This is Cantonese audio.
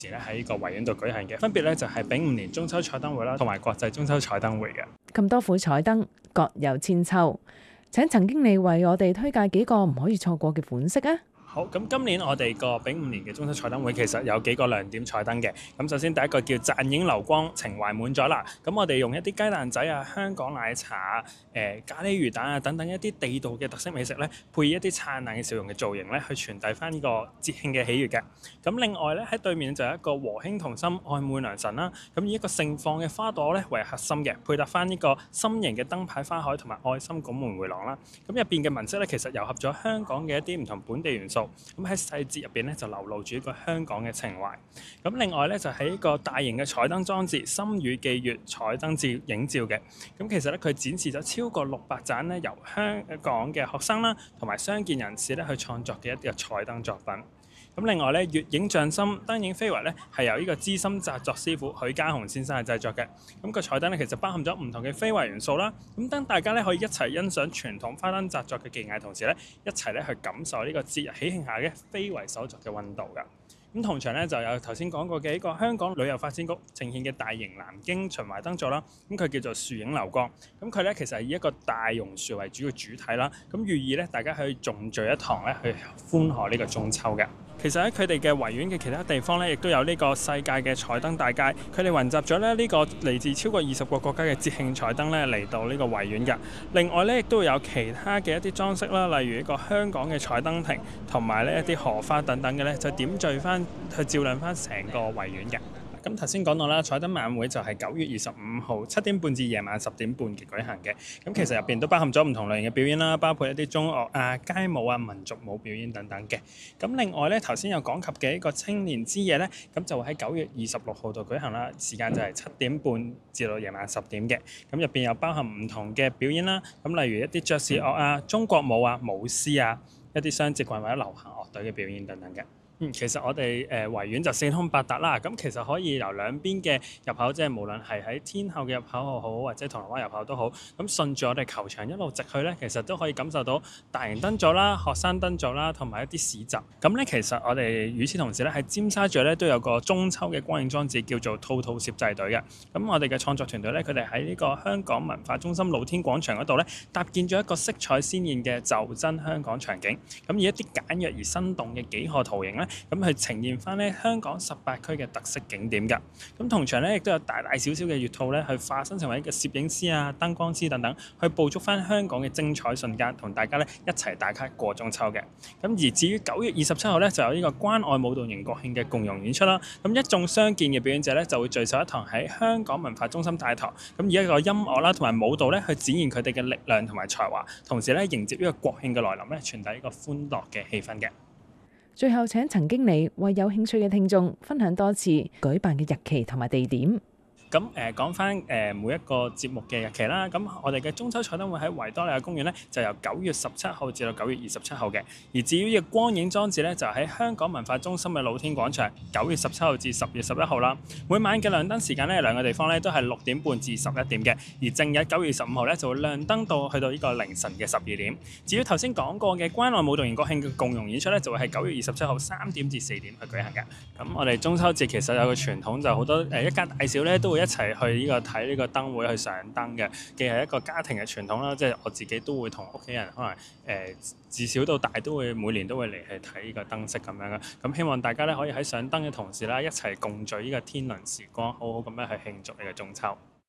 咧喺呢個維園度舉行嘅，分別咧就係丙午年中秋彩燈會啦，同埋國際中秋彩燈會嘅。 咁多款彩燈各有千秋，請陳經理為我哋推介幾個唔可以錯過嘅款式啊！ 好，咁今年我哋個丙午年嘅中秋彩燈會其實有幾個亮點彩燈嘅。咁首先第一個叫賺影流光，情懷滿載啦。咁我哋用一啲雞蛋仔啊、香港奶茶啊、咖喱魚蛋啊等等一啲地道嘅特色美食咧，配以一啲燦爛嘅笑容嘅造型咧，去傳遞翻呢個節慶嘅喜悅嘅。咁另外咧喺對面就有一個和興同心愛滿良辰啦。咁以一個盛放嘅花朵咧為核心嘅，配搭翻呢個心形嘅燈牌花海同埋愛心拱門迴廊啦。咁入邊嘅紋飾咧其實糅合咗香港嘅一啲唔同本地元素。咁喺細節入邊咧就流露住一個香港嘅情懷。咁另外咧就係一個大型嘅彩燈裝置，心語寄月彩燈照影照嘅。咁其實咧佢展示咗超過600盞咧由香港嘅學生啦同埋傷健人士咧去創作嘅一啲彩燈作品。咁另外咧，月影匠心燈影飛圍咧係由呢個資深紮作師傅許家雄先生去製作嘅。咁個彩燈咧其實包含咗唔同嘅飛圍元素啦。咁等大家咧可以一齊欣賞傳統花燈紮作嘅技藝，同時咧一齊咧去感受呢個節日喜慶下嘅飛圍手作嘅溫度㗎。咁同場咧就有頭先講過嘅一個香港旅遊發展局呈獻嘅大型南京循環燈座啦。咁佢叫做樹影流光。咁佢咧其實係以一個大榕樹為主嘅主體啦。咁寓意咧大家可以眾聚一堂咧去歡賀呢個中秋嘅。其實喺佢哋嘅維園嘅其他地方咧，亦都有呢個世界嘅彩燈大街。佢哋雲集咗咧呢個嚟自超過20個國家嘅節慶彩燈咧嚟到呢個維園㗎。另外咧，亦都會有其他嘅一啲裝飾啦，例如一個香港嘅彩燈亭，同埋呢一啲荷花等等嘅咧，就點綴翻去照亮翻成個維園嘅。咁頭先講到啦，彩燈晚會就係9月25號7點半至夜晚10點半嘅舉行嘅。咁其實入邊都包含咗唔同類型嘅表演啦，包括一啲中樂啊、街舞啊、民族舞表演等等嘅。咁另外咧，頭先有講及嘅一個青年之夜咧，咁就會喺9月26號度舉行啦，時間就係7點半至到夜晚10點嘅。咁入邊有包含唔同嘅表演啦，咁例如一啲爵士樂啊、中國舞啊、舞獅啊、一啲雙節棍或者流行樂隊嘅表演等等嘅。其實我哋維園就四通八達啦，咁其實可以由兩邊嘅入口，即係無論係喺天后嘅入口又好，或者銅鑼灣入口都好，咁順住我哋球場一路直去咧，其實都可以感受到大型燈座啦、學生燈座啦，同埋一啲市集。咁咧，其實我哋與此同時咧，喺尖沙咀咧都有個中秋嘅光影裝置叫做兔兔攝製隊嘅。咁我哋嘅創作團隊咧，佢哋喺呢個香港文化中心露天廣場嗰度咧，搭建咗一個色彩鮮豔嘅就真香港場景。咁以一啲簡約而生動嘅幾何圖形咧，咁去呈現翻咧香港18區嘅特色景點㗎。咁同場咧亦都有大大小小嘅月兔咧，去化身成為一個攝影師啊、燈光師等等，去捕捉翻香港嘅精彩瞬間，同大家咧一齊打卡過中秋嘅。咁而至於9月27號咧，就有呢個關愛舞蹈營國慶嘅共融演出啦。咁一眾相見嘅表演者咧，就會聚首一堂喺香港文化中心大堂，咁以一個音樂啦同埋舞蹈咧，去展現佢哋嘅力量同埋才華，同時咧迎接呢個國慶嘅來臨咧，傳遞呢個歡樂嘅氣氛嘅。 最後請陳經理為有興趣嘅聽眾分享多次舉辦嘅日期同埋地點。 咁講翻每一個節目嘅日期啦，咁我哋嘅中秋彩燈會喺維多利亞公園咧，就由9月17號至到9月27號嘅。而至於嘅光影裝置咧，就喺香港文化中心嘅露天廣場，9月17號至10月11號啦。每晚嘅亮燈時間咧，兩個地方咧都係6點半至11點嘅。而正日9月15號咧，就會亮燈到去到呢個凌晨嘅12點。至於頭先講過嘅關愛舞蹈營國慶嘅共融演出咧，就會係9月27號3點至4點去舉行嘅。咁我哋中秋節其實有個傳統，就好多一家大小咧都會一齊去睇呢個燈會，去上燈嘅，既係一個家庭嘅傳統啦。即係我自己都會同屋企人可能自小到大都會每年都會嚟去睇呢個燈飾咁樣嘅。咁希望大家咧可以喺上燈嘅同時啦，一齊共聚呢個天倫時光，好好咁樣去慶祝呢個中秋。